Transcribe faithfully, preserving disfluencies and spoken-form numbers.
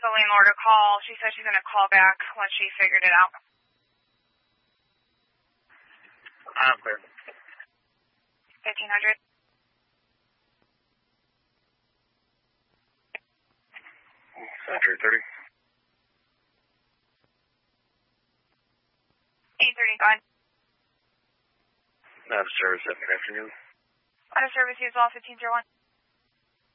the landlord a call. She said she's going to call back once she figured it out. I'm clear. fifteen hundred. Century thirty. eight thirty, go ahead. Out of service, good afternoon. Out of service, use all fifteen zero one.